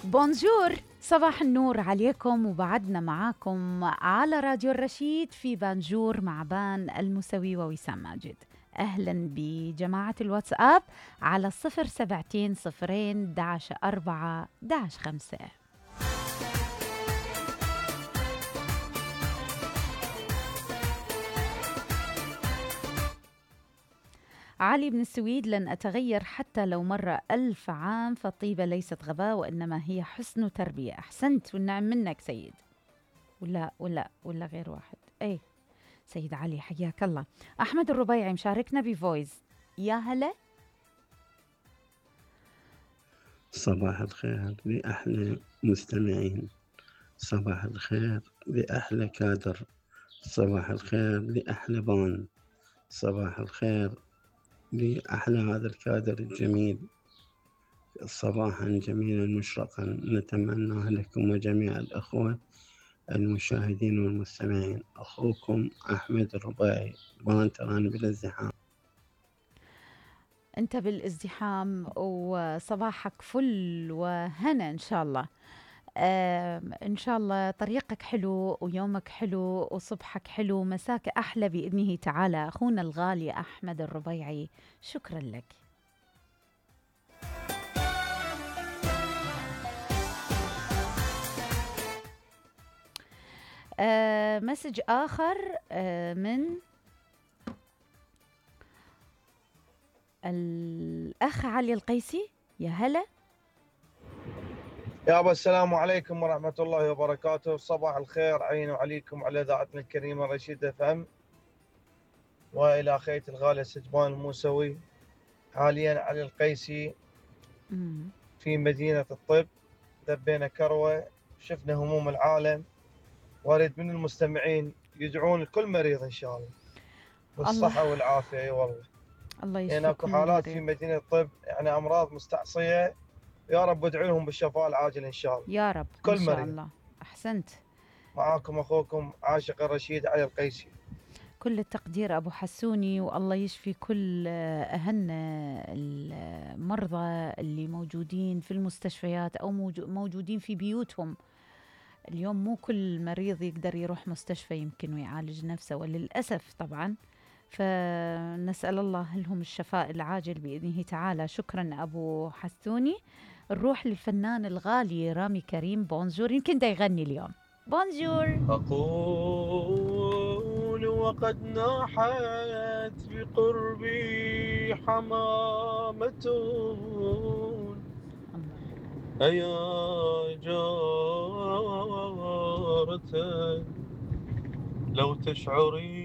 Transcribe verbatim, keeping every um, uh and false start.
بونجور، صباح النور عليكم، وبعدنا معاكم على راديو الرشيد في بانجور مع بان المسوي ووسام ماجد. أهلا بجماعة الواتساب على صفر سبعتين صفرين داش أربعة داش خمسة. علي بن السويد: لن أتغير حتى لو مر ألف عام، فالطيبة ليست غباء وإنما هي حسن تربية. أحسنت والنعم منك سيد. ولا ولا ولا غير واحد. أي سيد علي، حياك الله. أحمد الربيعي مشاركنا بفويس. يا هلا. صباح الخير لأحلى مستمعين، صباح الخير لأحلى كادر، صباح الخير لأحلى بان، صباح الخير لأحلى هذا الكادر الجميل. صباحا جميلا مشرقا نتمناه لكم وجميع الأخوة المشاهدين والمستمعين. أخوكم أحمد الربيعي، بان تراني بالازدحام. أنت بالازدحام وصباحك فل وهنا إن شاء الله. إن شاء الله طريقك حلو ويومك حلو وصبحك حلو ومساك أحلى بإذنه تعالى. أخونا الغالي أحمد الربيعي، شكرا لك. آه مسج آخر آه من الأخ علي القيسي. يا هلا. يا أبا السلام عليكم ورحمة الله وبركاته. صباح الخير علينا وعليكم وعلى إذاعتنا الكريمة رشيد اف ام، وإلى أخيتي الغالية سجبان الموسوي. حاليا علي القيسي في مدينة الطب، دبينا كروة، شفنا هموم العالم، وأريد من المستمعين يدعون لكل مريض إن شاء الله بالصحة والعافية. أي والله الله يشفي يعني أكو كل حالات مريض في مدينة الطب، يعني أمراض مستعصية، يا رب ادعوا لهم بالشفاء العاجل إن شاء الله يا رب كل إن شاء مريض. الله. أحسنت. معاكم أخوكم عاشق الرشيد علي القيسي. كل التقدير أبو حسوني، والله يشفي كل أهلنا المرضى اللي موجودين في المستشفيات أو موجودين في بيوتهم. اليوم مو كل مريض يقدر يروح مستشفى يمكن ويعالج نفسه، وللأسف طبعا، فنسأل الله لهم الشفاء العاجل بإذنه تعالى. شكرا أبو حسوني. نروح للفنان الغالي رامي كريم. بونجور، يمكن دا يغني اليوم. بونجور. أقول وقد ناحت بقربي حمامة، أيا جارة لو تشعرين